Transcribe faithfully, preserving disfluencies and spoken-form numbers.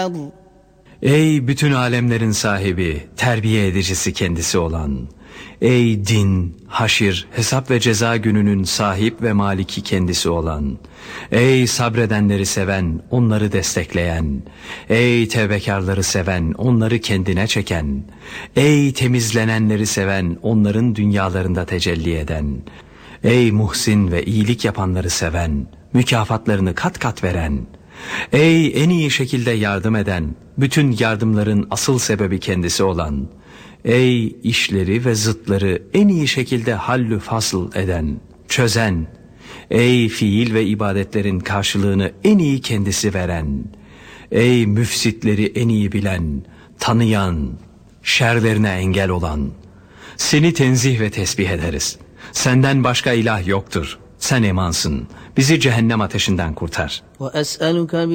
البعض. Ey bütün alemlerin sahibi, terbiye edicisi kendisi olan, ey din, haşir, hesap ve ceza gününün sahip ve maliki kendisi olan, ey sabredenleri seven, onları destekleyen, ey tevbekarları seven, onları kendine çeken, ey temizlenenleri seven, onların dünyalarında tecelli eden, ey muhsin ve iyilik yapanları seven, mükafatlarını kat kat veren, ey en iyi şekilde yardım eden, bütün yardımların asıl sebebi kendisi olan, ey işleri ve zıtları en iyi şekilde hallü fasıl eden, çözen, ey fiil ve ibadetlerin karşılığını en iyi kendisi veren, ey müfsitleri en iyi bilen, tanıyan, şerlerine engel olan, seni tenzih ve tesbih ederiz. Senden başka ilah yoktur. Sen emansın. Bizi cehennem ateşinden kurtar. وأسألك